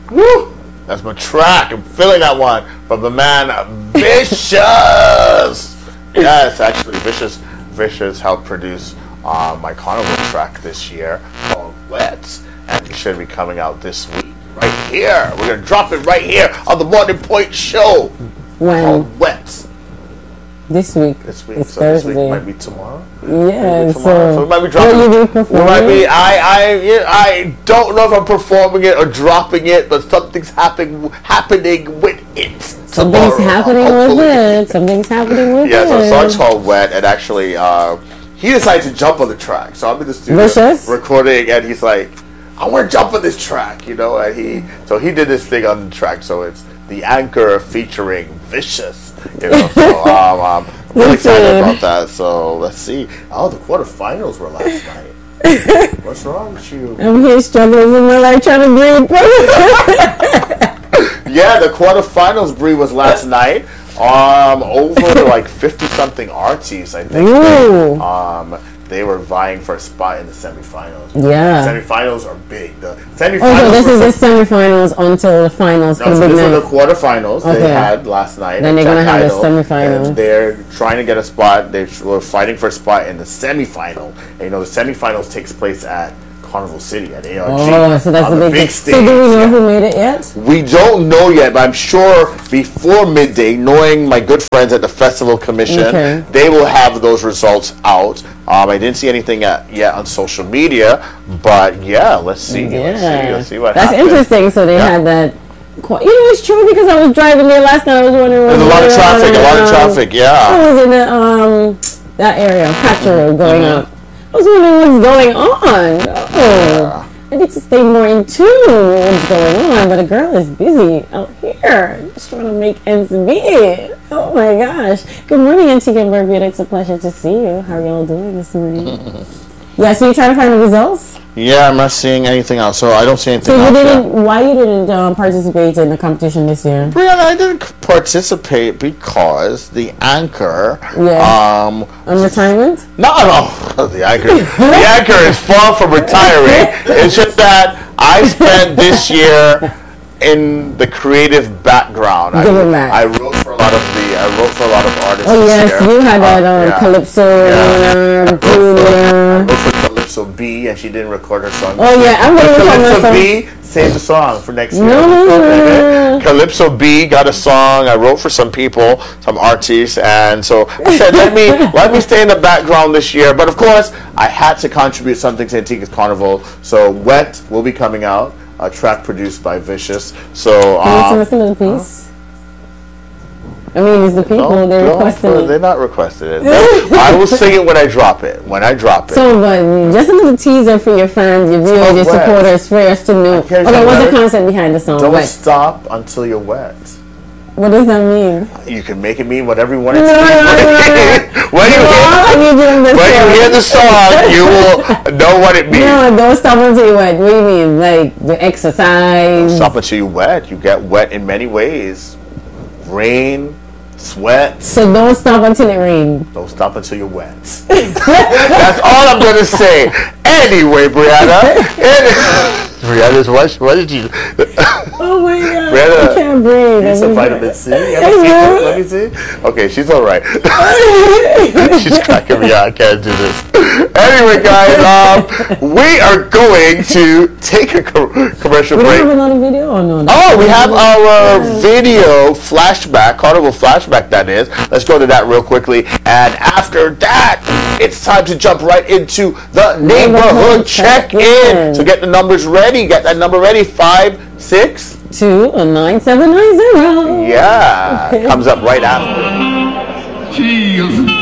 Woo! That's my track. I'm feeling that one from the man Vicious. Yes, actually, Vicious helped produce my carnival track this year called Wet, and it should be coming out this week. Right here. We're going to drop it right here on the Morning Point Show. Called Wet. This week. This week. It's So Thursday. this week might be tomorrow. Yeah. So we might be dropping. Will you be We performing? might be. I don't know if I'm performing it or dropping it, but something's happening with it. Something's happening with it. Something's happening with it. Yeah, so the song's called Wet, and actually, he decided to jump on the track. So I'm in the studio Vicious? recording, and he's like, I want to jump on this track, you know, and he did this thing on the track, so it's The Anchor featuring Vicious, you know, so I'm really excited about that, so let's see. Oh, the quarterfinals were last night. What's wrong with you? I'm here struggling with my life trying to breathe. Yeah, the quarterfinals, Bree, was last night. Over like 50-something artists, I think. Ooh. They were vying for a spot in the semifinals. Yeah. The semifinals are big. The Oh, semifinals. so this is the semifinals until the finals. No, so these are the quarterfinals they had last night. Then they're going to have the semifinals. And they're trying to get a spot. They were fighting for a spot in the semifinal. And you know, the semifinals takes place at Carnival City at ARG. Oh, so that's the big stage. So do we know who made it yet? We don't know yet, but I'm sure before midday, knowing my good friends at the Festival Commission, they will have those results out. I didn't see anything yet on social media, but yeah, let's see. Yeah. Let's see what That's happens. interesting. So they had that. You know, it's true because I was driving there last night. I was wondering. There's a lot of traffic. Yeah. I was in the that area, Hatcher Road, going up. I was wondering what's going on. Oh, I need to stay more in tune with what's going on. But a girl is busy out here, just trying to make ends meet. Oh my gosh! Good morning, Antigua and Barbuda. It's a pleasure to see you. How are y'all doing this morning? Yeah, so you're trying to find the results? Yeah, I'm not seeing anything else, so I don't see anything So else. why you didn't participate in the competition this year? Brianna, I didn't participate because the anchor. On retirement? No, the anchor is far from retiring. It's just that I spent this year in the creative background. I wrote for a lot of artists. Oh yes, this year. you had that Calypso, Julia. I wrote for Calypso B, and she didn't record her song. Oh yeah, I'm gonna record my Calypso song. B, save the song for next year. No. Calypso B got a song. I wrote for some people, some artists, and so I said, let me stay in the background this year. But of course, I had to contribute something to Antigua's Carnival. So Wet will be coming out. A track produced by Vicious. So Can you listen to the piece? I mean, it's the people, they requested it. They're not requested it. I will sing it when I drop it. So, but just a little teaser for your fans, your viewers, your supporters, for us to know. Okay, what's the concept behind the song? Don't stop until you're wet. What does that mean? You can make it mean whatever you want it to No. When you hear the song, you will know what it means. No, don't stop until you're wet. What do you mean? Like the exercise? Don't stop until you're wet. You get wet in many ways. Rain, sweat. So don't stop until it rains. Don't stop until you're wet. That's all I'm going to say. Anyway, Brianna. Brianna's what did you... Oh my God. Brianna, I can't breathe. Need some vitamin C? Let me see. Okay, she's all right. She's cracking me out. I can't do this. Anyway, guys, we are going to take a commercial break. We don't have another video or no? Oh, we have our video flashback, Carnival flashback, that is. Let's go to that real quickly. And after that, it's time to jump right into the neighborhood check-in. So get the numbers ready. Get that number ready. 562-9790. Yeah. Comes up right after. Cheese.